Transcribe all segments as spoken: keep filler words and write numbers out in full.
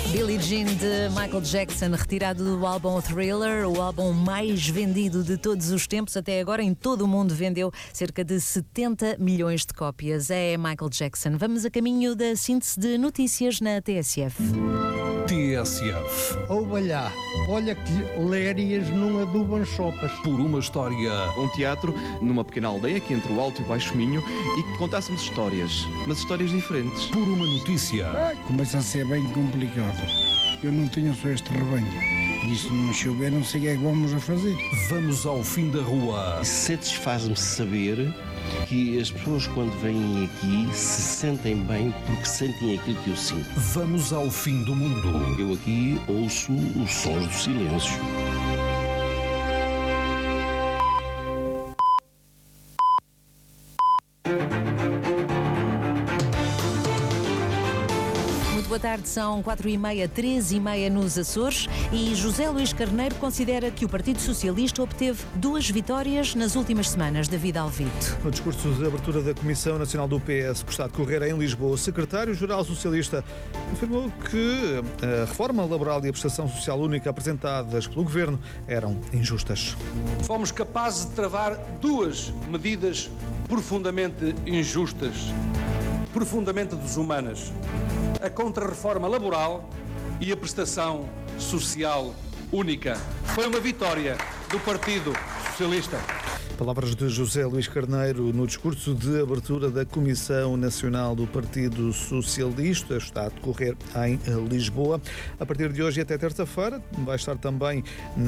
Billie Jean de Michael Jackson, retirado do álbum Thriller, o álbum mais vendido de todos os tempos. Até agora em todo o mundo vendeu cerca de setenta milhões de cópias. É Michael Jackson. Vamos a caminho da síntese de notícias na T S F. T S F. Olha, olha que lérias não adubam sopas. Por uma história. Um teatro numa pequena aldeia que entre o Alto e o Baixo Minho e que contássemos histórias, mas histórias diferentes. Por uma notícia. Ah, começa a ser bem complicado. Eu não tenho só este rebanho. E se não chover, não sei o que é que vamos a fazer. Vamos ao fim da rua. Satisfaz-me saber que as pessoas, quando vêm aqui, se sentem bem porque sentem aquilo que eu sinto. Vamos ao fim do mundo. Eu aqui ouço os sons do silêncio. Boa tarde, são quatro e meia, três e meia nos Açores e José Luís Carneiro considera que o Partido Socialista obteve duas vitórias nas últimas semanas. David Alvito. No discurso de abertura da Comissão Nacional do P S, que está a decorrer em Lisboa, o secretário-geral socialista afirmou que a reforma laboral e a prestação social única apresentadas pelo Governo eram injustas. Fomos capazes de travar duas medidas profundamente injustas, profundamente desumanas. A contra-reforma laboral e a prestação social única. Foi uma vitória do Partido Socialista. Palavras de José Luís Carneiro no discurso de abertura da Comissão Nacional do Partido Socialista. Está a decorrer em Lisboa. A partir de hoje e até terça-feira vai estar também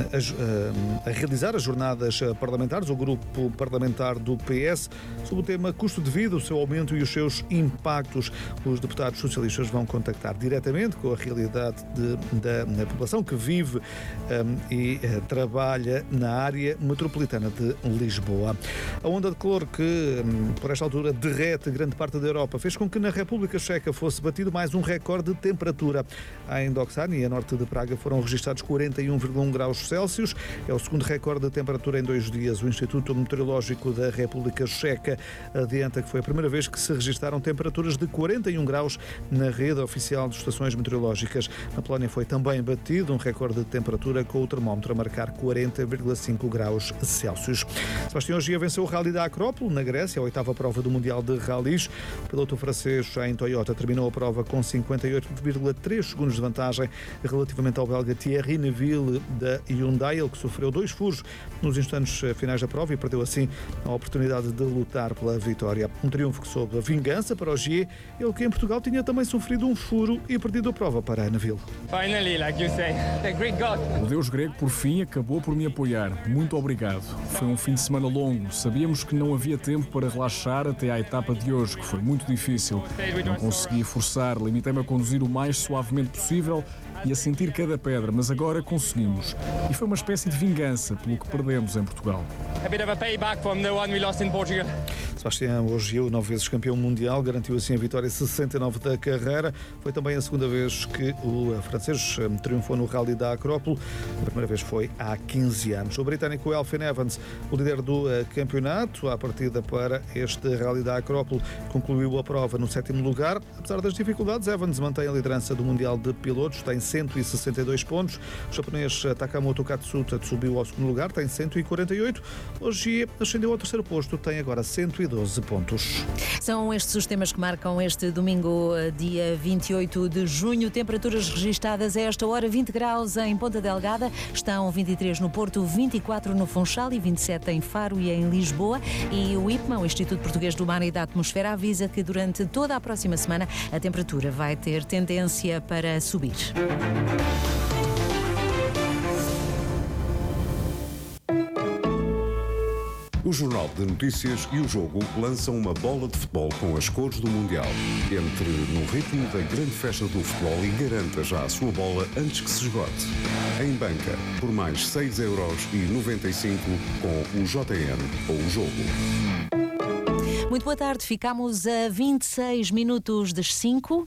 a, a realizar as jornadas parlamentares, o grupo parlamentar do P S, sobre o tema custo de vida, o seu aumento e os seus impactos. Os deputados socialistas vão contactar diretamente com a realidade de, da, da população que vive um, e uh, trabalha na área metropolitana de Lisboa. Boa. A onda de calor que, por esta altura, derrete grande parte da Europa fez com que na República Checa fosse batido mais um recorde de temperatura. Em Doksani e a norte de Praga foram registados quarenta e um vírgula um graus Celsius. É o segundo recorde de temperatura em dois dias. O Instituto Meteorológico da República Checa adianta que foi a primeira vez que se registaram temperaturas de quarenta e um graus na rede oficial de estações meteorológicas. Na Polónia foi também batido um recorde de temperatura com o termómetro a marcar quarenta vírgula cinco graus Celsius. Sebastião Ogier venceu o Rally da Acrópole, na Grécia, a oitava prova do Mundial de Rallys. O piloto francês em Toyota terminou a prova com cinquenta e oito vírgula três segundos de vantagem relativamente ao belga Thierry Neuville da Hyundai, ele que sofreu dois furos nos instantes finais da prova e perdeu assim a oportunidade de lutar pela vitória. Um triunfo que soube a vingança para Ogier, ele que em Portugal tinha também sofrido um furo e perdido a prova para Neuville. Finally, like you say, the Greek God. O Deus grego, por fim, acabou por me apoiar. Muito obrigado. Foi um fim de semana longo. Sabíamos que não havia tempo para relaxar até à etapa de hoje, que foi muito difícil. Não consegui forçar, limitei-me a conduzir o mais suavemente possível e a sentir cada pedra, mas agora conseguimos. E foi uma espécie de vingança pelo que perdemos em Portugal. A bit of a payback from the one we lost in Portugal. Sebastião Ogier, nove vezes campeão mundial, garantiu assim a vitória sessenta e nove da carreira. Foi também a segunda vez que o francês triunfou no Rally da Acrópole. A primeira vez foi há quinze anos. O britânico Elfyn Evans, o líder do campeonato, à partida para este Rally da Acrópole, concluiu a prova no sétimo lugar. Apesar das dificuldades, Evans mantém a liderança do Mundial de Pilotos, tem cento e sessenta e dois pontos. O japonês Takamoto Katsuta subiu ao segundo lugar, tem cento e quarenta e oito. Ogier ascendeu ao terceiro posto, tem agora cento e doze pontos. São estes os temas que marcam este domingo, dia vinte e oito de junho. Temperaturas registadas a esta hora: vinte graus em Ponta Delgada, estão vinte e três no Porto, vinte e quatro no Funchal e vinte e sete em Faro e em Lisboa. E o I P M A, o Instituto Português do Mar e da Atmosfera, avisa que durante toda a próxima semana a temperatura vai ter tendência para subir. O Jornal de Notícias e o Jogo lançam uma bola de futebol com as cores do Mundial. Entre no ritmo da grande festa do futebol e garanta já a sua bola antes que se esgote. Em banca, por mais seis euros e noventa e cinco com o J N ou o Jogo. Muito boa tarde, ficamos a vinte e seis minutos das cinco.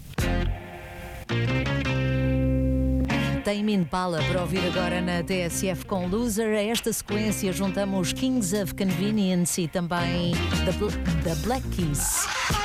Tame Impala para ouvir agora na T S F com Loser. A esta sequência juntamos Kings of Convenience e também The, Bl- The Black Keys.